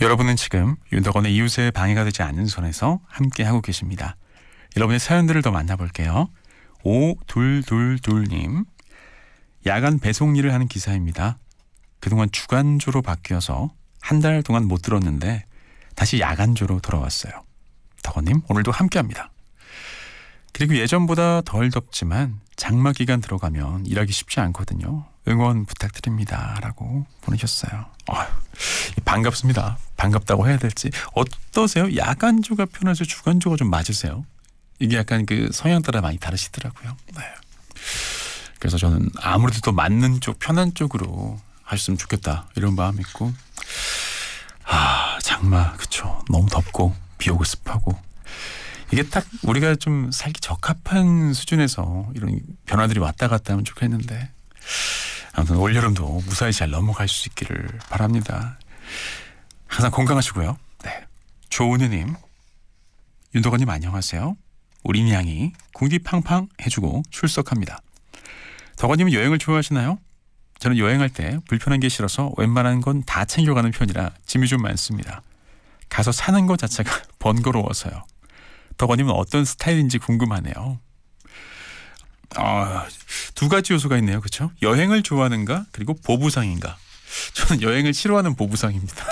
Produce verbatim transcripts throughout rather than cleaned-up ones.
여러분은 지금 윤덕원의 이웃의 방해가 되지 않는 선에서 함께하고 계십니다. 여러분의 사연들을 더 만나볼게요. 오이이이님, 야간 배송 일을 하는 기사입니다. 그동안 주간조로 바뀌어서 한 달 동안 못 들었는데 다시 야간조로 돌아왔어요. 덕원님, 오늘도 함께합니다. 그리고 예전보다 덜 덥지만 장마 기간 들어가면 일하기 쉽지 않거든요. 응원 부탁드립니다. 라고 보내셨어요. 어휴, 반갑습니다. 반갑다고 해야 될지. 어떠세요? 야간조가 편해서 주간조가 좀 맞으세요? 이게 약간 그 성향 따라 많이 다르시더라고요. 네. 그래서 저는 아무래도 더 맞는 쪽, 편한 쪽으로 하셨으면 좋겠다. 이런 마음이 있고. 아, 장마, 그쵸. 너무 덥고 비 오고 습하고. 이게 딱 우리가 좀 살기 적합한 수준에서 이런 변화들이 왔다 갔다 하면 좋겠는데, 아무튼 올여름도 무사히 잘 넘어갈 수 있기를 바랍니다. 항상 건강하시고요. 네. 조은혜님, 윤덕원님 안녕하세요. 우리 냥이 궁디팡팡 해주고 출석합니다. 덕원님은 여행을 좋아하시나요? 저는 여행할 때 불편한 게 싫어서 웬만한 건 다 챙겨가는 편이라 짐이 좀 많습니다. 가서 사는 것 자체가 번거로워서요. 덕원님은 어떤 스타일인지 궁금하네요. 아, 두 가지 요소가 있네요. 그렇죠? 여행을 좋아하는가, 그리고 보부상인가. 저는 여행을 싫어하는 보부상입니다.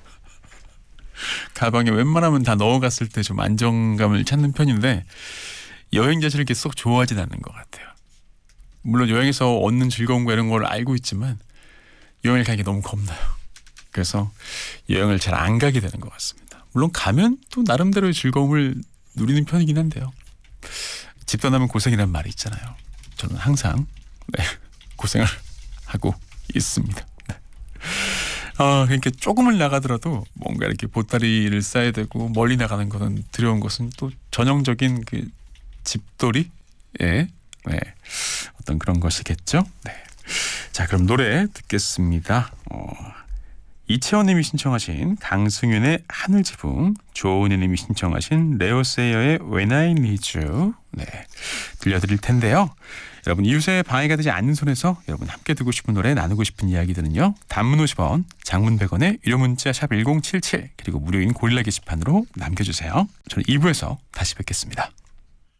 가방에 웬만하면 다 넣어갔을 때 좀 안정감을 찾는 편인데 여행 자체를 이렇게 썩 좋아하진 않는 것 같아요. 물론 여행에서 얻는 즐거움과 이런 걸 알고 있지만 여행을 가기 너무 겁나요. 그래서 여행을 잘 안 가게 되는 것 같습니다. 물론 가면 또 나름대로의 즐거움을 누리는 편이긴 한데요. 집 떠나면 고생이란 말이 있잖아요. 저는 항상 네, 고생을 하고 있습니다. 네. 아, 그러니까 조금을 나가더라도 뭔가 이렇게 보따리를 싸야 되고 멀리 나가는 거는 두려운 것은 또 전형적인 그 집돌이의 네, 어떤 그런 것이겠죠. 네. 자, 그럼 노래 듣겠습니다. 어, 이채원님이 신청하신 강승윤의 하늘지붕, 조은혜님이 신청하신 레오세이어의 When I Need You, 네, 들려드릴 텐데요. 여러분, 이웃의 방해가 되지 않는 손에서 여러분 함께 듣고 싶은 노래, 나누고 싶은 이야기들은요, 단문 오십 원, 장문 백 원에 유료 문자 샵 일공칠칠, 그리고 무료인 고릴라 게시판으로 남겨주세요. 저는 이 부에서 다시 뵙겠습니다.